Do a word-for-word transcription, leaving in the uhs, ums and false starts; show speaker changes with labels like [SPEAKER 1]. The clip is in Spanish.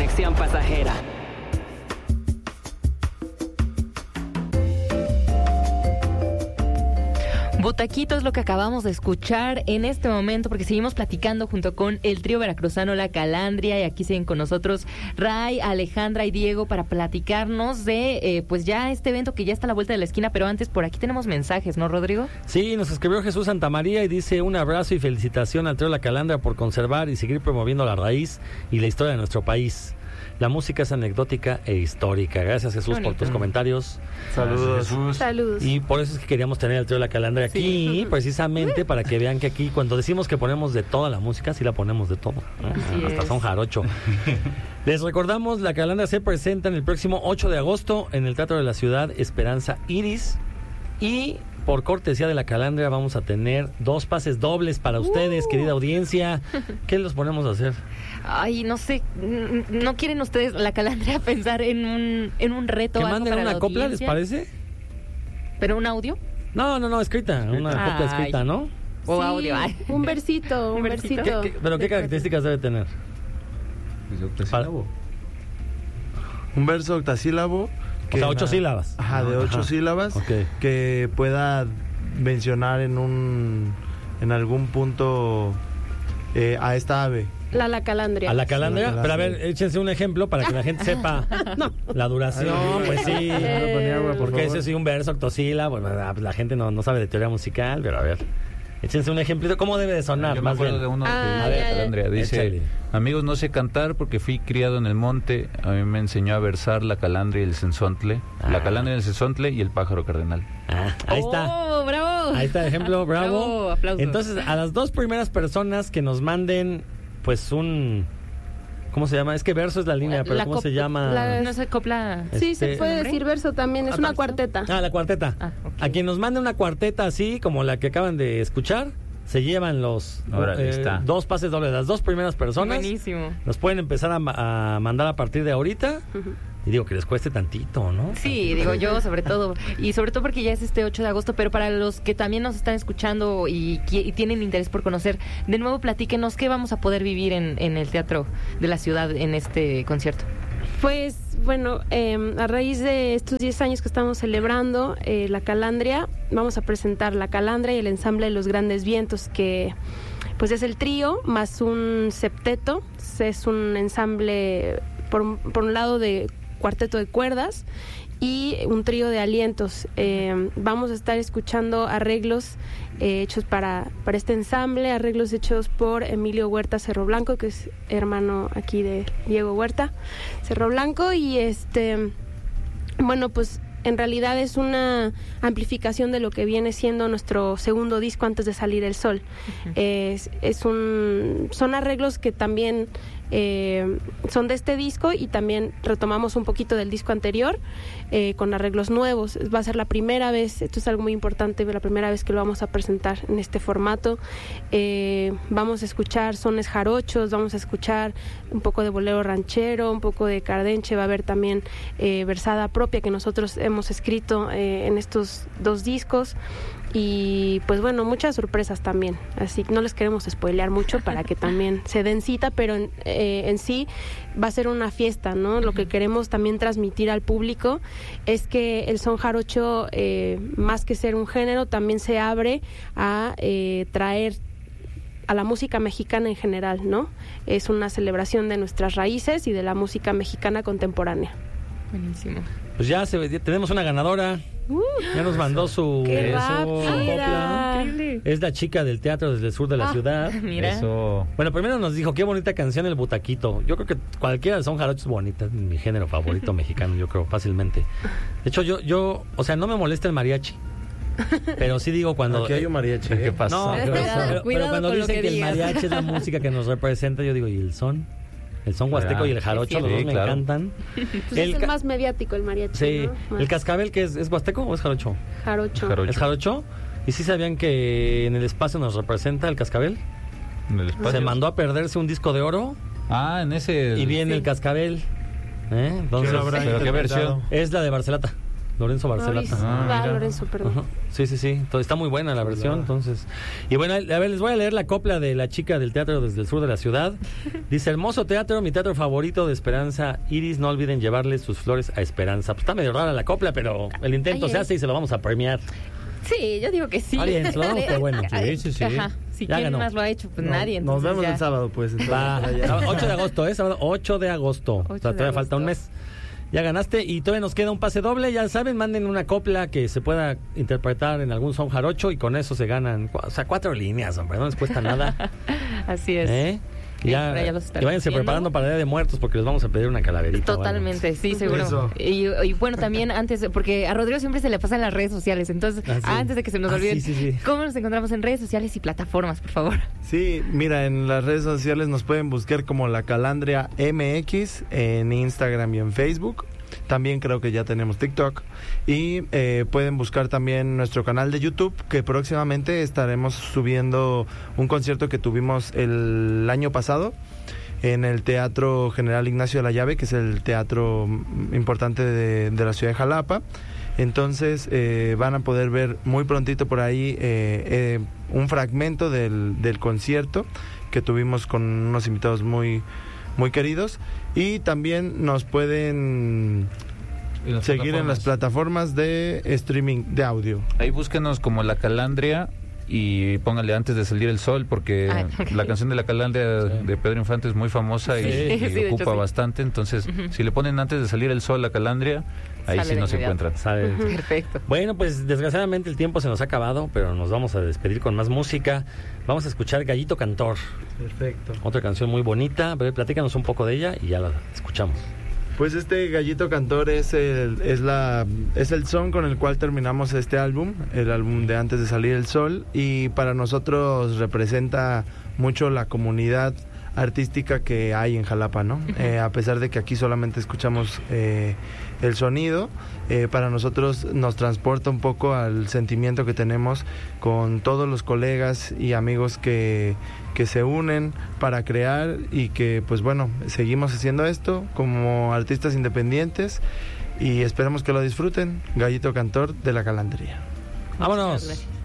[SPEAKER 1] conexión pasajera.
[SPEAKER 2] Butaquito es lo que acabamos de escuchar en este momento, porque seguimos platicando junto con el trío veracruzano La Calandria, y aquí siguen con nosotros Ray, Alejandra y Diego para platicarnos de eh, pues ya este evento que ya está a la vuelta de la esquina. Pero antes, por aquí tenemos mensajes, ¿no, Rodrigo?
[SPEAKER 3] Sí, nos escribió Jesús Santamaría y dice: un abrazo y felicitación al trío La Calandria por conservar y seguir promoviendo la raíz y la historia de nuestro país. La música es anecdótica e histórica. Gracias, Jesús, por tus comentarios.
[SPEAKER 4] Saludos, Jesús.
[SPEAKER 5] Saludos.
[SPEAKER 3] Y por eso es que queríamos tener el trío La Calandria aquí, sí, precisamente para que vean que aquí, cuando decimos que ponemos de toda la música, sí la ponemos de todo, ¿no? Hasta son jarocho. Les recordamos, La Calandria se presenta en el próximo ocho de agosto en el Teatro de la Ciudad Esperanza Iris. Y por cortesía de La Calandria vamos a tener dos pases dobles para ustedes, uh. querida audiencia. ¿Qué los ponemos a hacer?
[SPEAKER 2] Ay, no sé, ¿no quieren ustedes, La Calandria, pensar en un, en un reto?
[SPEAKER 3] ¿Que manden una copla, les parece?
[SPEAKER 2] ¿Pero un audio?
[SPEAKER 3] No, no, no, escrita, una Ay. copla escrita, ¿no?
[SPEAKER 2] O
[SPEAKER 5] sí,
[SPEAKER 2] audio. Ay.
[SPEAKER 5] Un versito, un versito.
[SPEAKER 3] ¿Qué, qué, ¿Pero qué características debe tener?
[SPEAKER 4] Pues octasílabo. Un verso octasílabo.
[SPEAKER 3] Que o sea, ocho na... sílabas.
[SPEAKER 4] Ajá, de ocho Ajá. sílabas. Okay. Que pueda mencionar en un... en algún punto eh, a esta ave.
[SPEAKER 5] La La Calandria.
[SPEAKER 3] ¿A La Calandria? Pero a ver, échense un ejemplo para que la gente sepa no. la duración. No, pues sí. Eh, porque ese sí un verso octosílabo. Bueno, la gente no, no sabe de teoría musical, pero a ver. Échense un ejemplito. ¿Cómo debe de sonar?
[SPEAKER 6] Yo
[SPEAKER 3] más
[SPEAKER 6] me acuerdo
[SPEAKER 3] bien.
[SPEAKER 6] de uno
[SPEAKER 5] ah,
[SPEAKER 6] de
[SPEAKER 5] La
[SPEAKER 6] Calandria. Dice: Échale. Amigos, no sé cantar porque fui criado en el monte. A mí me enseñó a versar La Calandria y el Cenzontle. Ah. La Calandria y el Cenzontle y el pájaro cardenal.
[SPEAKER 3] Ah, ahí está.
[SPEAKER 2] ¡Oh, bravo!
[SPEAKER 3] Ahí está, ejemplo, bravo.
[SPEAKER 2] Bravo, aplausos.
[SPEAKER 3] Entonces, a las dos primeras personas que nos manden, pues, un... ¿Cómo se llama? Es que verso es la línea, pero
[SPEAKER 2] la
[SPEAKER 3] ¿cómo
[SPEAKER 2] cop-
[SPEAKER 3] se llama?
[SPEAKER 2] La, no se copla.
[SPEAKER 5] Sí,
[SPEAKER 3] este...
[SPEAKER 5] se puede decir verso también, es una cuarteta.
[SPEAKER 3] Ah, la cuarteta. Ah, okay. A quien nos mande una cuarteta así, como la que acaban de escuchar, se llevan los
[SPEAKER 6] Ahora,
[SPEAKER 3] eh,
[SPEAKER 6] está.
[SPEAKER 3] dos pases dobles. Las dos primeras personas.
[SPEAKER 2] Buenísimo.
[SPEAKER 3] Los pueden empezar a, a mandar a partir de ahorita. Uh-huh. Y digo que les cueste tantito, ¿no?
[SPEAKER 2] Sí, digo yo, sobre todo. Y sobre todo porque ya es este ocho de agosto, pero para los que también nos están escuchando y, y tienen interés por conocer, de nuevo platíquenos qué vamos a poder vivir en, en el Teatro de la Ciudad en este concierto.
[SPEAKER 5] Pues, bueno, eh, a raíz de estos diez años que estamos celebrando eh, La Calandria, vamos a presentar La Calandria y el ensamble de los Grandes Vientos, que pues es el trío más un septeto. Es un ensamble, por, por un lado, de cuarteto de cuerdas y un trío de alientos. Eh, vamos a estar escuchando arreglos eh, hechos para, para este ensamble, arreglos hechos por Emilio Huerta Cerro Blanco, que es hermano aquí de Diego Huerta Cerro Blanco, y este, bueno, pues en realidad es una amplificación de lo que viene siendo nuestro segundo disco antes de salir el sol. Uh-huh. Es, es un, son arreglos que también eh, son de este disco y también retomamos un poquito del disco anterior eh, con arreglos nuevos. Va a ser la primera vez, esto es algo muy importante, la primera vez que lo vamos a presentar en este formato. Eh, vamos a escuchar sones jarochos, vamos a escuchar un poco de bolero ranchero, un poco de cardenche, va a haber también eh, versada propia que nosotros hemos escrito eh, en estos dos discos. Y pues bueno, muchas sorpresas también, así que no les queremos spoilear mucho para que también se den cita, pero en, eh, en sí va a ser una fiesta, ¿no? Uh-huh. Lo que queremos también transmitir al público es que el son jarocho, eh, más que ser un género, también se abre a eh, traer a la música mexicana en general, ¿no? Es una celebración de nuestras raíces y de la música mexicana contemporánea.
[SPEAKER 2] Buenísimo.
[SPEAKER 3] Pues ya, se, ya tenemos una ganadora. Uh, ya nos mandó su,
[SPEAKER 5] ¡Qué
[SPEAKER 3] su copla.
[SPEAKER 2] Increíble.
[SPEAKER 3] Es la chica del teatro desde el sur de la ah, ciudad.
[SPEAKER 2] Mira.
[SPEAKER 3] Eso. Bueno, primero nos dijo qué bonita canción El Butaquito. Yo creo que cualquiera de son jarochos bonitas, mi género favorito mexicano, yo creo, fácilmente. De hecho, yo, yo, o sea, no me molesta el mariachi. Pero sí digo cuando...
[SPEAKER 4] Aquí hay un mariachi.
[SPEAKER 3] ¿Qué pasó? No, pero, pero, pero cuando dicen que el mariachi es la música que nos representa, yo digo, ¿y el son? El son huasteco y el jarocho, sí, los dos sí, me claro. encantan.
[SPEAKER 5] Pues el es el más mediático, el mariachi.
[SPEAKER 3] Sí,
[SPEAKER 5] ¿no?
[SPEAKER 3] ¿El cascabel que es, es huasteco o es jarocho?
[SPEAKER 5] Jarocho.
[SPEAKER 3] ¿Es jarocho? ¿Y sí sabían que en el espacio nos representa el cascabel?
[SPEAKER 6] ¿En el espacio?
[SPEAKER 3] Se mandó a perderse un disco de oro.
[SPEAKER 6] Ah, en ese...
[SPEAKER 3] Y viene sí. el cascabel. ¿Eh? Entonces,
[SPEAKER 6] ¿Pero qué versión?
[SPEAKER 3] Es la de Barcelata. Lorenzo Barcelata.
[SPEAKER 5] Ah, ah, Lorenzo, perdón.
[SPEAKER 3] Uh-huh. Sí, sí, sí. Entonces, está muy buena la versión, claro. Entonces. Y bueno, a ver, les voy a leer la copla de la chica del teatro desde el sur de la ciudad. Dice, hermoso teatro, mi teatro favorito de Esperanza Iris, no olviden llevarle sus flores a Esperanza. Pues está medio rara la copla, pero el intento Ay, se hace y se lo vamos a premiar.
[SPEAKER 2] Sí, yo digo que sí.
[SPEAKER 3] Alguien, se lo damos, pero bueno.
[SPEAKER 6] Sí, sí, sí.
[SPEAKER 2] Ajá. Si ya quién ganó. Más lo ha hecho, pues no, nadie.
[SPEAKER 4] Nos vemos
[SPEAKER 2] ya.
[SPEAKER 4] el sábado, pues.
[SPEAKER 3] Va, ocho de agosto, ¿eh? Sábado ocho de agosto. ocho o sea, todavía agosto. Falta un mes. Ya ganaste y todavía nos queda un pase doble. Ya saben, manden una copla que se pueda interpretar en algún son jarocho y con eso se ganan, o sea, cuatro líneas, hombre, no les cuesta nada.
[SPEAKER 2] Así es.
[SPEAKER 3] ¿Eh? Y ya, ya los y váyanse preparando para el Día de Muertos porque les vamos a pedir una calaverita.
[SPEAKER 2] Totalmente, sí, seguro. Y, y bueno, también antes, porque a Rodrigo siempre se le pasa en las redes sociales, entonces ah, sí. antes de que se nos ah, olviden, sí, sí, sí. ¿cómo nos encontramos en redes sociales y plataformas, por favor?
[SPEAKER 4] Sí, mira, en las redes sociales nos pueden buscar como La Calandria M X en Instagram y en Facebook. También creo que ya tenemos TikTok y eh, pueden buscar también nuestro canal de YouTube, que próximamente estaremos subiendo un concierto que tuvimos el año pasado en el Teatro General Ignacio de la Llave, que es el teatro importante de, de la ciudad de Jalapa. Entonces eh, van a poder ver muy prontito por ahí eh, eh, un fragmento del, del concierto que tuvimos con unos invitados muy muy queridos, y también nos pueden ¿En seguir en las plataformas de streaming de audio.
[SPEAKER 6] Ahí búsquenos como La Calandria y póngale Antes de salir el sol, porque Ay, okay. la canción de La Calandria sí. de Pedro Infante es muy famosa y, sí. y sí, ocupa hecho, bastante, entonces uh-huh. si le ponen Antes de salir el sol La Calandria, ahí Sale sí nos encuentran.
[SPEAKER 2] Uh-huh. Perfecto.
[SPEAKER 3] Bueno, pues desgraciadamente el tiempo se nos ha acabado, pero nos vamos a despedir con más música. Vamos a escuchar Gallito Cantor.
[SPEAKER 4] Perfecto.
[SPEAKER 3] Otra canción muy bonita. Pero platícanos un poco de ella y ya la escuchamos.
[SPEAKER 4] Pues este Gallito Cantor es el, es la es el son con el cual terminamos este álbum, el álbum de Antes de salir el sol, y para nosotros representa mucho la comunidad artística que hay en Jalapa, ¿no? Uh-huh. Eh, a pesar de que aquí solamente escuchamos eh, el sonido, eh, para nosotros nos transporta un poco al sentimiento que tenemos con todos los colegas y amigos que, que se unen para crear, y que pues bueno, seguimos haciendo esto como artistas independientes y esperamos que lo disfruten. Gallito Cantor de La Calandria.
[SPEAKER 3] Vámonos.